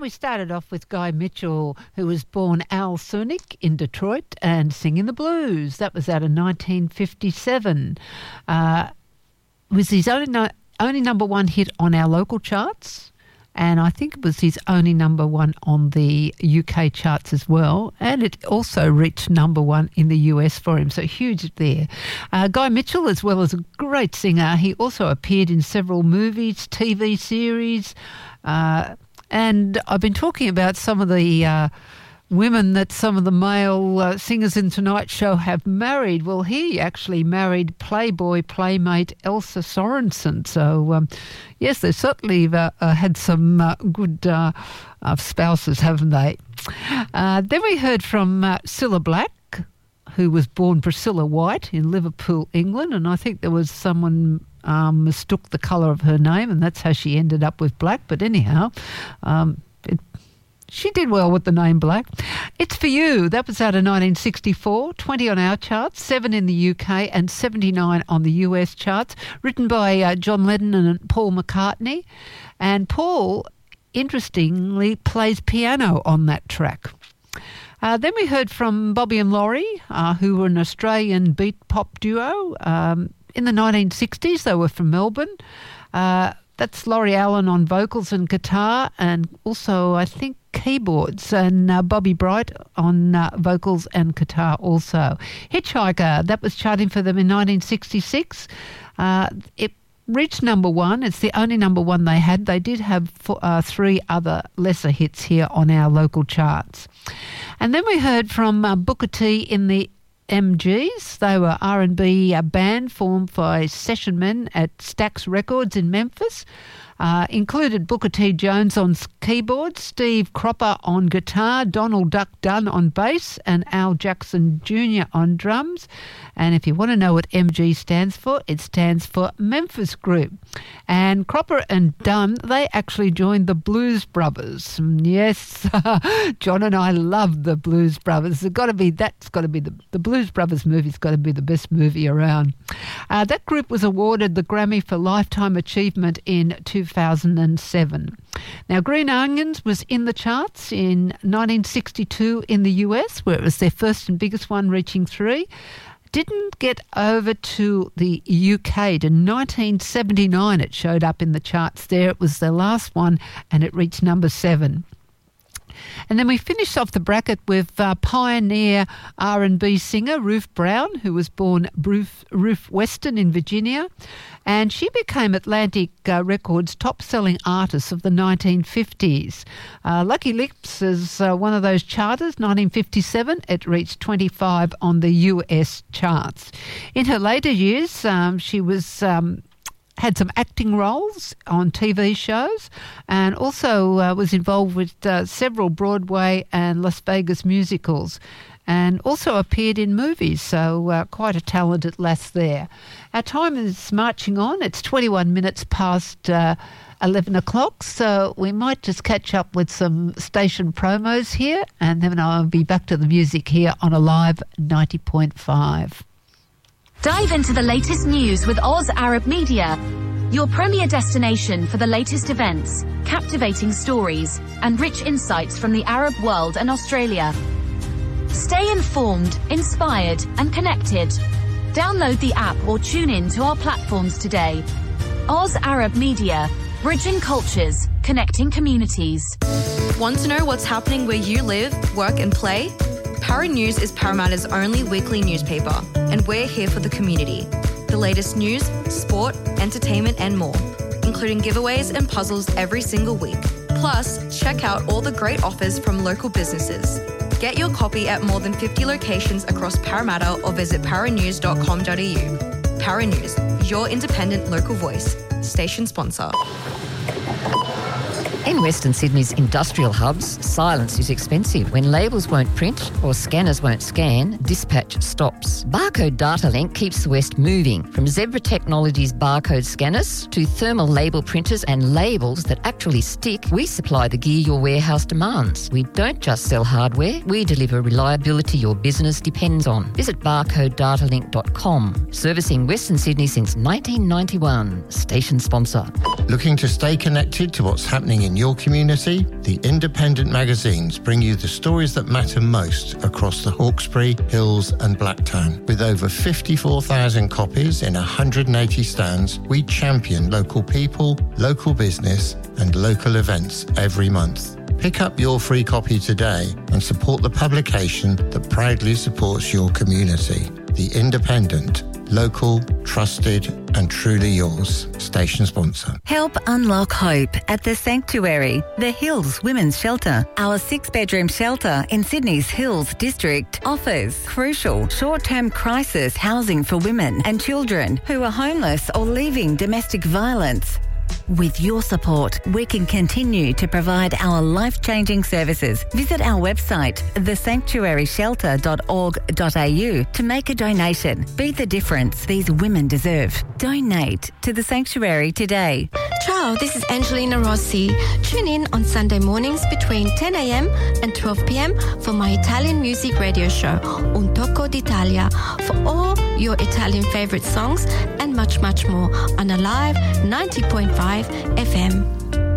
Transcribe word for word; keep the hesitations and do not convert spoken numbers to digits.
we started off with Guy Mitchell, who was born Al Sunic in Detroit and Singing the Blues. That was out of nineteen fifty-seven. Uh, it was his only, no, only number one hit on our local charts, and I think it was his only number one on the U K charts as well, and it also reached number one in the U S for him, so huge there. Uh, Guy Mitchell, as well as a great singer, he also appeared in several movies, T V series, uh, and I've been talking about some of the uh, women that some of the male uh, singers in Tonight Show have married. Well, he actually married Playboy playmate Elsa Sorensen. So, um, yes, they certainly uh, uh, had some uh, good uh, uh, spouses, haven't they? Uh, then we heard from uh, Cilla Black, who was born Priscilla White in Liverpool, England, and I think there was someone um, mistook the colour of her name, and that's how she ended up with Black. But anyhow, um, it She did well with the name Black. It's For You. That was out of nineteen sixty-four, twenty on our charts, seven in the U K and seventy-nine on the U S charts, written by uh, John Lennon and Paul McCartney. And Paul, interestingly, plays piano on that track. Uh, then we heard from Bobby and Laurie, uh, who were an Australian beat pop duo. Um, in the nineteen sixties, they were from Melbourne. Uh, that's Laurie Allen on vocals and guitar, and also, I think, keyboards, and uh, Bobby Bright on uh, vocals and guitar also. Hitchhiker, that was charting for them in nineteen sixty-six. Uh, it reached number one. It's the only number one they had. They did have four, uh, three other lesser hits here on our local charts. And then we heard from uh, Booker T in the M Gs. They were R and B uh, band formed by session men at Stax Records in Memphis. Uh, included Booker T. Jones on keyboards, Steve Cropper on guitar, Donald Duck Dunn on bass, and Al Jackson Junior on drums. And if you want to know what M G stands for, it stands for Memphis Group. And Cropper and Dunn, they actually joined the Blues Brothers. Yes, John and I love the Blues Brothers. It's got to be that's got to be the the Blues Brothers movie's got to be the best movie around. Uh, that group was awarded the Grammy for Lifetime Achievement in two thousand seven. Now, Green Onions was in the charts in nineteen sixty-two in the U S, where it was their first and biggest one, reaching three. Didn't get over to the U K to nineteen seventy-nine. It showed up in the charts there. It was their last one, and it reached number seven. And then we finished off the bracket with uh, pioneer R and B singer Ruth Brown, who was born Ruth, Ruth Weston in Virginia, and she became Atlantic uh, Records' top-selling artist of the nineteen fifties. Uh, Lucky Lips is uh, one of those charters. nineteen fifty-seven, it reached twenty-five on the U S charts. In her later years, um, she was... Um, had some acting roles on T V shows, and also uh, was involved with uh, several Broadway and Las Vegas musicals, and also appeared in movies, so uh, quite a talented lass there. Our time is marching on. It's twenty-one minutes past uh, eleven o'clock, so we might just catch up with some station promos here, and then I'll be back to the music here on Alive ninety point five. Dive into the latest news with Oz Arab Media, your premier destination for the latest events, captivating stories, and rich insights from the Arab world and Australia. Stay informed, inspired, and connected. Download the app or tune in to our platforms today. Oz Arab Media, bridging cultures, connecting communities. Want to know what's happening where you live, work, and play? Para News is Parramatta's only weekly newspaper, and we're here for the community. The latest news, sport, entertainment, and more, including giveaways and puzzles every single week. Plus, check out all the great offers from local businesses. Get your copy at more than fifty locations across Parramatta or visit paranews dot com dot a u. Para News, your independent local voice. Station sponsor. In Western Sydney's industrial hubs, silence is expensive. When labels won't print or scanners won't scan, dispatch stops. Barcode Data Link keeps the West moving. From Zebra Technologies barcode scanners to thermal label printers and labels that actually stick, we supply the gear your warehouse demands. We don't just sell hardware, we deliver reliability your business depends on. Visit barcode data link dot com. Servicing Western Sydney since nineteen ninety-one. Station sponsor. Looking to stay connected to what's happening in your community, the independent magazines bring you the stories that matter most across the Hawkesbury, Hills and Blacktown. With over fifty-four thousand copies in one hundred eighty stands, we champion local people, local business and local events every month. Pick up your free copy today and support the publication that proudly supports your community. The Independent. Local, trusted and truly yours. Station sponsor. Help unlock hope at The Sanctuary, the Hills Women's Shelter. Our six-bedroom shelter in Sydney's Hills District offers crucial short-term crisis housing for women and children who are homeless or leaving domestic violence. With your support, we can continue to provide our life-changing services. Visit our website, the sanctuary shelter dot org dot a u, to make a donation. Be the difference these women deserve. Donate to The Sanctuary today. Ciao, this is Angelina Rossi. Tune in on Sunday mornings between ten a.m. and twelve p.m. for my Italian music radio show, Un Tocco d'Italia, for all your Italian favorite songs and much, much more on Alive ninety point five F M.